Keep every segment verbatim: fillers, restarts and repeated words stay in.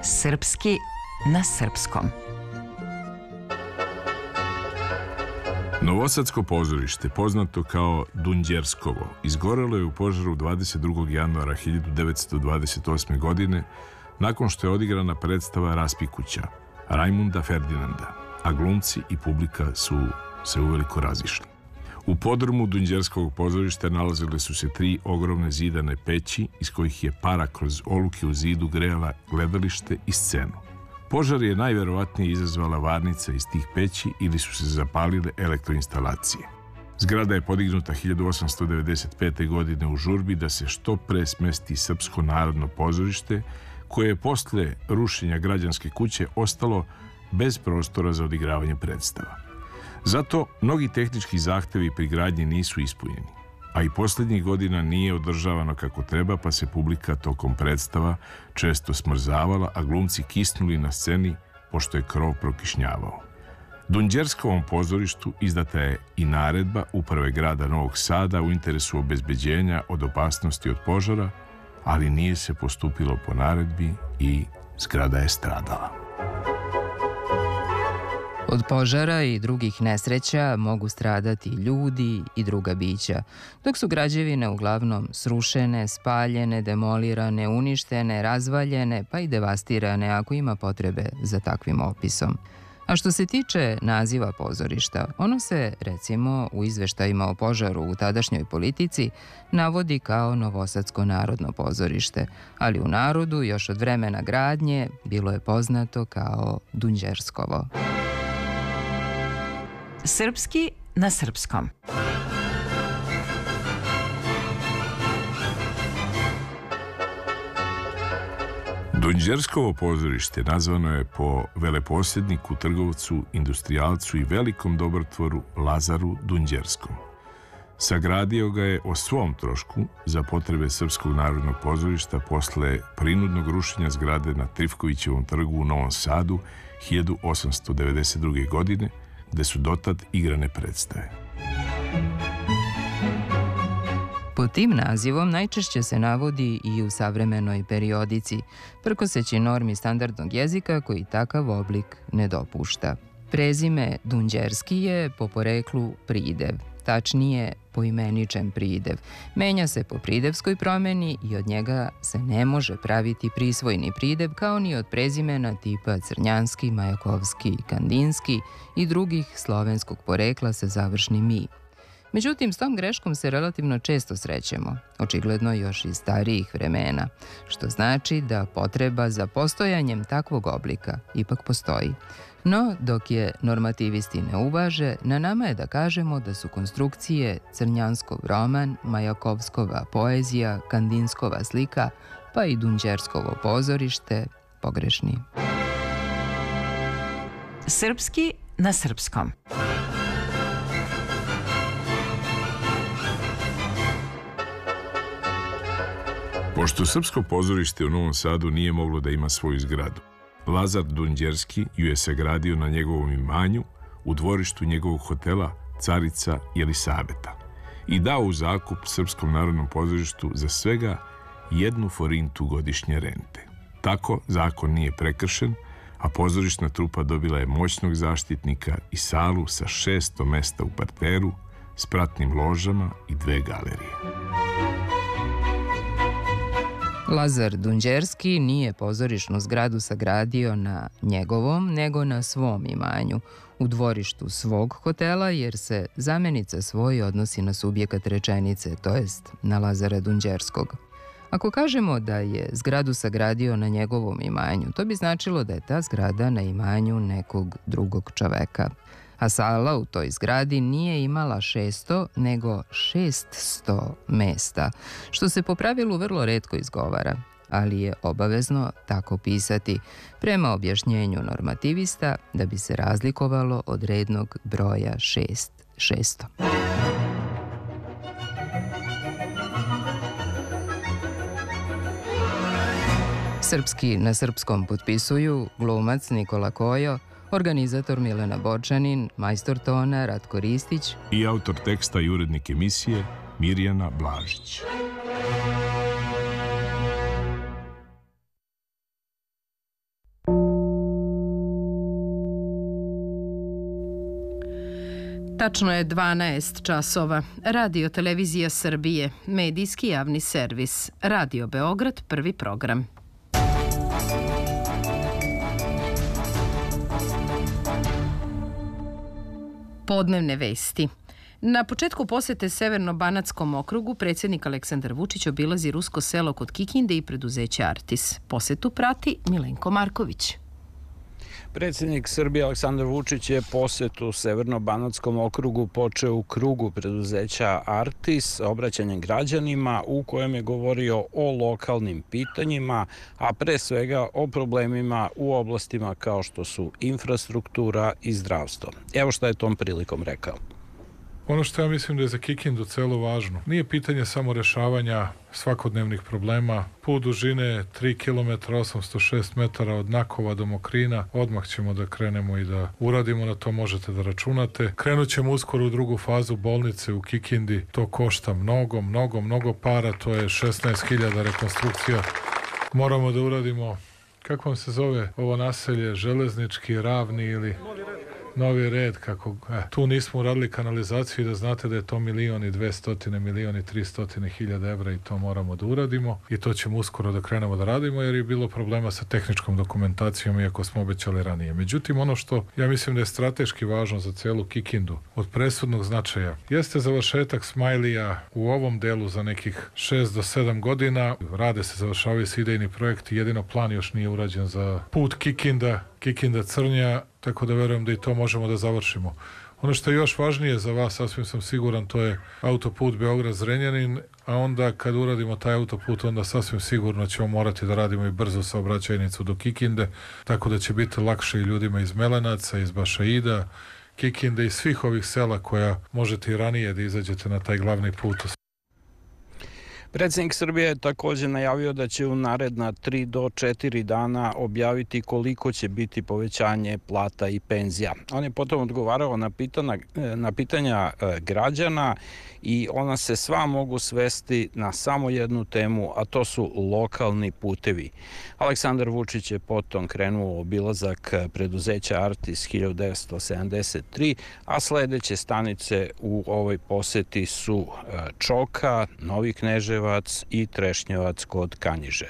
Srpski na srpskom. Novosadsko pozorište, poznato kao Dunđerskovo, izgorelo je u požaru dvadeset drugog januara hiljadu devetsto dvadeset osme. godine nakon što je odigrana predstava Raspikuća, Rajmunda Ferdinanda, a glumci i publika su se uveliko razišli. U podrumu Dunđerskog pozorišta nalazile su se tri ogromne zidane peći iz kojih je para kroz oluke u zidu grejala gledalište i scenu. Požar je najverovatnije izazvala varnica iz tih peći ili su se zapalile elektroinstalacije. Zgrada je podignuta hiljadu osamsto devedeset pete. godine u žurbi da se što pre smesti Srpsko narodno pozorište, koje je posle rušenja Građanske kuće ostalo bez prostora za odigravanje predstava. Zato mnogi tehnički zahtevi pri gradnji nisu ispunjeni, a i posljednjih godina nije održavano kako treba, pa se publika tokom predstava često smrzavala, a glumci kisnuli na sceni pošto je krov prokišnjavao. Dunđerskovom pozorištu izdata je i naredba Uprave grada Novog Sada u interesu obezbeđenja od opasnosti od požara, ali nije se postupilo po naredbi i zgrada je stradala. Od požara i drugih nesreća mogu stradati ljudi i druga bića, dok su građevine uglavnom srušene, spaljene, demolirane, uništene, razvaljene, pa i devastirane ako ima potrebe za takvim opisom. A što se tiče naziva pozorišta, ono se, recimo, u izveštajima o požaru u tadašnjoj politici navodi kao Novosadsko narodno pozorište, ali u narodu još od vremena gradnje bilo je poznato kao Dunđerskovo. Srpski na srpskom. Dunđerskovo pozorište nazvano je po veleposjedniku, trgovcu, industrijalcu i velikom dobrotvoru Lazaru Dunđerskom. Sagradio ga je o svom trošku za potrebe Srpskog narodnog pozorišta posle prinudnog rušenja zgrade na Trifkovićevom trgu u Novom Sadu hiljadu osamsto devedeset druge. godine, gde su dotad igrane predstave. Pod tim nazivom najčešće se navodi i u savremenoj periodici, prkoseći normi standardnog jezika koji takav oblik ne dopušta. Prezime Dunđerski je po poreklu pridev, tačnije poimeničen pridev. Menja se po pridevskoj promeni i od njega se ne može praviti prisvojni pridev, kao ni od prezimena tipa Crnjanski, Majakovski, Kandinski i drugih slovenskog porekla sa završnim i. Međutim, s tom greškom se relativno često srećemo, očigledno još iz starijih vremena, što znači da potreba za postojanjem takvog oblika ipak postoji. No, dok je normativisti ne uvaže, na nama je da kažemo da su konstrukcije Crnjanskov roman, Majakovskova poezija, Kandinskova slika, pa i Dunđerskovo pozorište pogrešni. Srpski na srpskom. Pošto Srpsko pozorište u Novom Sadu nije moglo da ima svoju zgradu, Lazar Dunđerski ju je sagradio na njegovom imanju u dvorištu njegovog hotela Carica Jelisaveta i dao u zakup Srpskom narodnom pozorištu za svega jednu forintu godišnje rente. Tako zakon nije prekršen, a pozorišna trupa dobila je moćnog zaštitnika i salu sa šesto mesta u parteru, s pratnim ložama i dve galerije. Lazar Dunđerski nije pozorišnu zgradu sagradio na njegovom, nego na svom imanju, u dvorištu svog hotela, jer se zamenica svoj odnosi na subjekat rečenice, to jest na Lazara Dunđerskog. Ako kažemo da je zgradu sagradio na njegovom imanju, to bi značilo da je ta zgrada na imanju nekog drugog čoveka. A sala u toj zgradi nije imala šesto, nego šeststo mesta, što se po pravilu vrlo retko izgovara, ali je obavezno tako pisati, prema objašnjenju normativista, da bi se razlikovalo od rednog broja šest, šesto. Srpski na srpskom potpisuju glumac Nikola Kojo, organizator Milena Borčanin, majstor tona Ratko Ristić i autor teksta i urednik emisije Mirjana Blažić. Tačno je dvanaest časova. Radio Televizija Srbije, medijski javni servis. Radio Beograd, prvi program. Podnevne vesti. Na početku posete Severno-Banatskom okrugu predsjednik Aleksandar Vučić obilazi rusko selo kod Kikinde i preduzeće Artis. Posetu prati Milenko Marković. Predsjednik Srbije Aleksandar Vučić je posetu Severno-Banatskom okrugu počeo u krugu preduzeća Artis obraćanjem građanima u kojem je govorio o lokalnim pitanjima, a pre svega o problemima u oblastima kao što su infrastruktura i zdravstvo. Evo šta je tom prilikom rekao. Ono što ja mislim da je za Kikindu celo važno, nije pitanje samo rešavanja svakodnevnih problema. Put dužine tri kilometra osamsto šest metara od Nakova do Mokrina. Odmah ćemo da krenemo i da uradimo, na to možete da računate. Krenut ćemo uskoro u drugu fazu bolnice u Kikindi. To košta mnogo, mnogo, mnogo para. To je šesnaest hiljada rekonstrukcija. Moramo da uradimo, kako vam se zove ovo naselje, Železnički, Ravni ili Novi Red, kako, eh, tu nismo uradili kanalizaciju i da znate da je to milion i dvestotine, milion i tristotine hiljada evra i to moramo da uradimo i to ćemo uskoro da krenemo da radimo jer je bilo problema sa tehničkom dokumentacijom iako smo obećali ranije. Međutim, ono što ja mislim da je strateški važno za celu Kikindu od presudnog značaja jeste završetak Smajlija u ovom delu za nekih šest do sedam godina. Rade se, završavaju se idejni projekti, jedino plan još nije urađen za put Kikinda, Kikinda Crnja, tako da verujem da i to možemo da završimo. Ono što je još važnije za vas, sasvim sam siguran, to je autoput Beograd-Zrenjanin, a onda kad uradimo taj autoput, onda sasvim sigurno ćemo morati da radimo i brzu saobraćajnicu do Kikinde, tako da će biti lakše i ljudima iz Melenaca, iz Bašaida, Kikinde i svih ovih sela koja možete i ranije da izađete na taj glavni put. Predsjednik Srbije je također najavio da će u naredna tri do četiri dana objaviti koliko će biti povećanje plata i penzija. On je potom odgovarao na pitanja, na pitanja građana i ona se sva mogu svesti na samo jednu temu, a to su lokalni putevi. Aleksandar Vučić je potom krenuo u obilazak preduzeća Artis hiljadu devetsto sedamdeset tri, a sledeće stanice u ovoj poseti su Čoka, Novi Kneževac i Trešnjevac kod Kanjiže.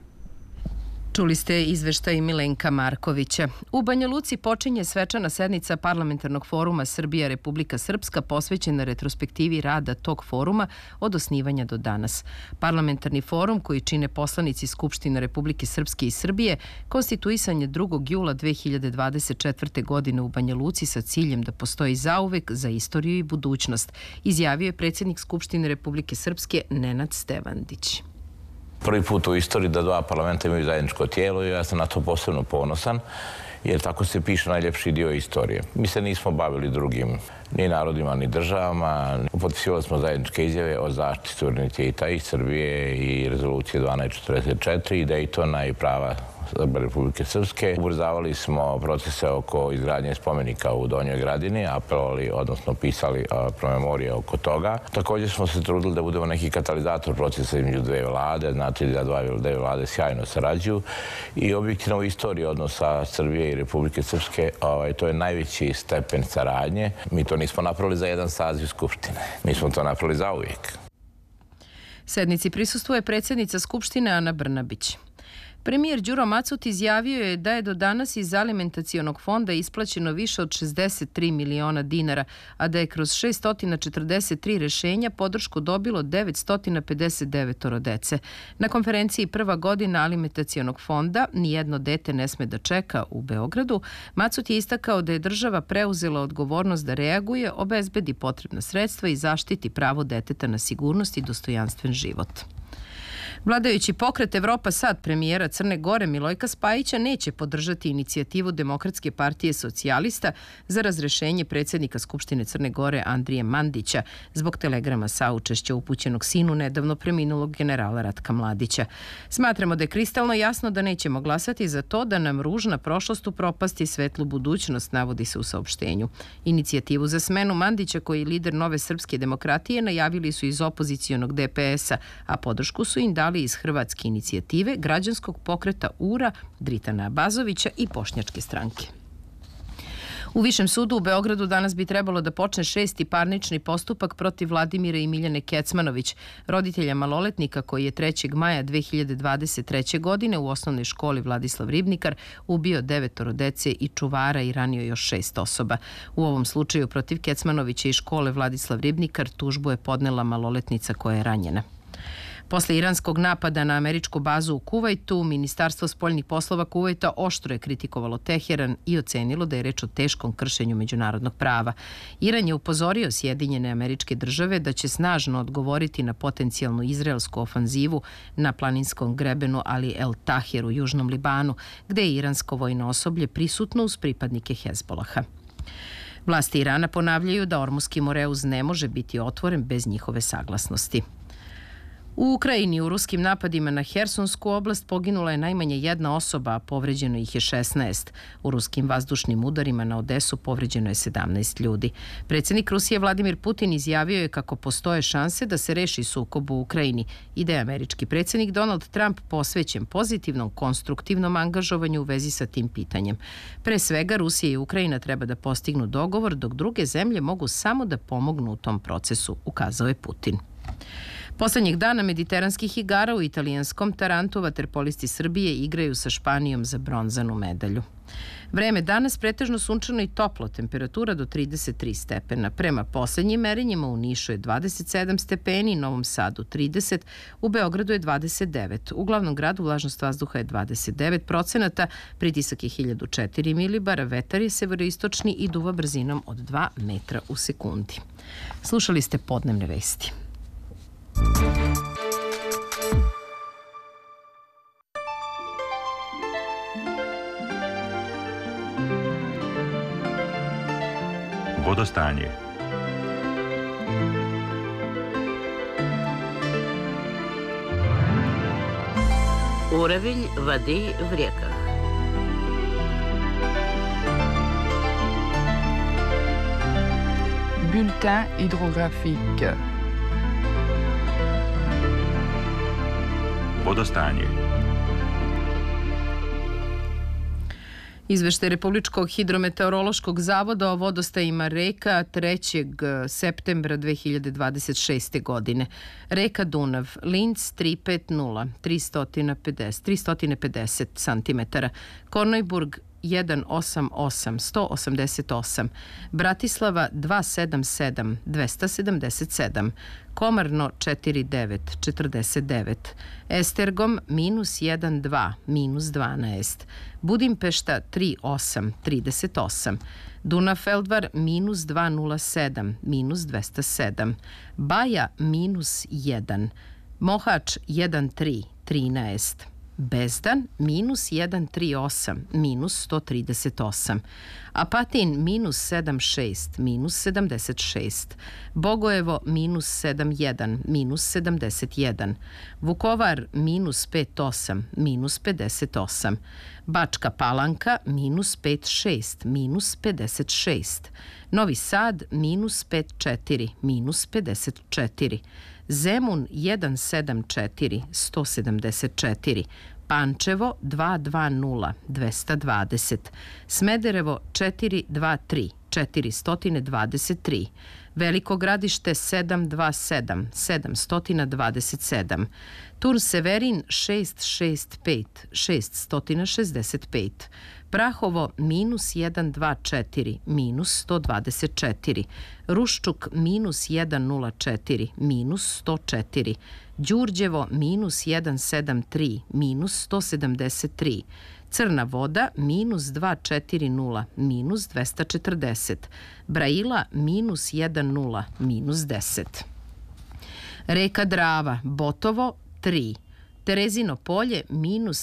Čuli ste izveštaj Milenka Markovića. U Banja Luci počinje svečana sednica Parlamentarnog foruma Srbija Republika Srpska posvećena retrospektivi rada tog foruma od osnivanja do danas. Parlamentarni forum, koji čine poslanici Skupštine Republike Srpske i Srbije, konstituisan je drugog jula dve hiljade dvadeset četvrte. godine u Banja Luci sa ciljem da postoji zauvek za istoriju i budućnost, izjavio je predsjednik Skupštine Republike Srpske Nenad Stevandić. Prvi put u istoriji da dva parlamenta imaju zajedničko tijelo i ja sam na to posebno ponosan, jer tako se piše najljepši dio istorije. Mi se nismo bavili drugim ni narodima, ni državama. Potpisivali smo zajedničke izjave o zaštiti suvereniteta i Srbije i rezolucije dvanaest četrdeset četiri i Dejtona i prava Republike Srpske. Ubrzavali smo procese oko izgradnje spomenika u Donjoj Gradini, apelovali, odnosno pisali promemorije oko toga. Također smo se trudili da budemo neki katalizator procesa između dve vlade, znate da dve vlade sjajno sarađuju i objektivno u istoriji odnosa Srbije i Republike Srpske to je najveći stepen saradnje. Mi to nismo napravili za jedan saziv Skupštine, mi smo to napravili za uvijek. Sednici prisustvuje predsjednica Skupštine Ana Brnabić. Premijer Đuro Macut izjavio je da je do danas iz alimentacionog fonda isplaćeno više od šezdeset tri miliona dinara, a da je kroz šessto četrdeset tri rešenja podršku dobilo devetsto pedeset devet dece. Na konferenciji prva godina alimentacionog fonda Nijedno dete ne sme da čeka u Beogradu, Macut je istakao da je država preuzela odgovornost da reaguje, obezbedi potrebna sredstva i zaštiti pravo deteta na sigurnost i dostojanstven život. Vladajući pokret Evropa Sad premijera Crne Gore Milojka Spajića neće podržati inicijativu Demokratske partije socijalista za razrešenje predsjednika Skupštine Crne Gore Andrije Mandića zbog telegrama saučešća upućenog sinu nedavno preminulog generala Ratka Mladića. Smatramo da je kristalno jasno da nećemo glasati za to da nam ružna prošlost upropasti svetlu budućnost, navodi se u saopštenju. Inicijativu za smenu Mandića, koji je lider Nove srpske demokratije, najavili su iz opozicionog D P S-a, a podršku su im dali iz Hrvatske inicijative, građanskog pokreta U R A, Dritana Abazovića i Bošnjačke stranke. U Višem sudu u Beogradu danas bi trebalo da počne šesti parnični postupak protiv Vladimira i Miljane Kecmanović, roditelja maloletnika koji je trećeg maja dve hiljade dvadeset treće. godine u osnovnoj školi Vladislav Ribnikar ubio devetoro dece i čuvara i ranio još šest osoba. U ovom slučaju protiv Kecmanovića i škole Vladislav Ribnikar tužbu je podnela maloletnica koja je ranjena. Posle iranskog napada na američku bazu u Kuvajtu, Ministarstvo spoljnih poslova Kuvajta oštro je kritikovalo Teheran i ocenilo da je reč o teškom kršenju međunarodnog prava. Iran je upozorio Sjedinjene Američke Države da će snažno odgovoriti na potencijalnu izraelsku ofanzivu na planinskom grebenu Ali El Taher u Južnom Libanu, gde je iransko vojno osoblje prisutno uz pripadnike Hezbolaha. Vlasti Irana ponavljaju da Ormuski Moreuz ne može biti otvoren bez njihove saglasnosti. U Ukrajini u ruskim napadima na Hersonsku oblast poginula je najmanje jedna osoba, a povređeno ih je šesnaest. U ruskim vazdušnim udarima na Odesu povređeno je sedamnaest ljudi. Predsjednik Rusije Vladimir Putin izjavio je kako postoje šanse da se reši sukob u Ukrajini i da je američki predsjednik Donald Trump posvećen pozitivnom, konstruktivnom angažovanju u vezi sa tim pitanjem. Pre svega, Rusija i Ukrajina treba da postignu dogovor, dok druge zemlje mogu samo da pomognu u tom procesu, ukazao je Putin. Poslednjeg dana mediteranskih igara u italijanskom Tarantu vaterpolisti Srbije igraju sa Španijom za bronzanu medalju. Vreme danas pretežno sunčano i toplo, temperatura do trideset tri stepena. Prema poslednjim merenjima u Nišu je dvadeset sedam stepeni, Novom Sadu trideset, u Beogradu je dvadeset devet. U glavnom gradu vlažnost vazduha je dvadeset devet procenata, pritisak je hiljadu četiri milibara, vetar je severoistočni i duva brzinom od dva metra u sekundi. Slušali ste podnevne vesti. Vodostanje. Уровень воды в реках. Bulletin hydrographique. Vodostanje. Izveštaj Republičkog hidrometeorološkog zavoda o vodostajima reka trećeg septembra dve hiljade dvadeset šeste. godine. Reka Dunav, Linz tri pedeset, tri pedeset centimetara, Kornojburg jedan osam osam, sto osamdeset osam, Bratislava dva sedam sedam, dvesta sedamdeset sedam, Komarno četiri devet, četrdeset devet, Estergom minus jedan dva, minus dvanaest, Budimpešta tri osam, trideset osam, Dunafeldvar minus dva nula sedam, minus dvesta sedam, Baja minus jedan, Mohač jedan tri, trinaest, Bezdan minus jedan tri osam, minus sto trideset osam, Apatin minus sedam šest, minus sedamdeset šest, Bogojevo minus sedam jedan, minus sedamdeset jedan, Vukovar minus pet osam, minus pedeset osam, Bačka Palanka minus pet šest, minus pedeset šest, Novi Sad minus pet četiri, minus pedeset četiri, Zemun jedan sedam četiri, sto sedamdeset četiri, Pančevo dva dva nula, dvesta dvadeset, Smederevo četiri dva tri, četiristo dvadeset tri, Veliko Gradište sedam dva sedam, sedamsto dvadeset sedam, Tur Severin šest šest pet, šeststo šezdeset pet, Prahovo minus jedan dva četiri, minus sto dvadeset četiri, Ruščuk minus jedan nula četiri, minus sto četiri, Đurđevo minus jedan sedam tri, minus sto sedamdeset tri, Crna Voda minus dva četiri nula, minus dvesta četrdeset, Braila minus jedan nula, minus deset. Reka Drava, Botovo tri, Terezino Polje minus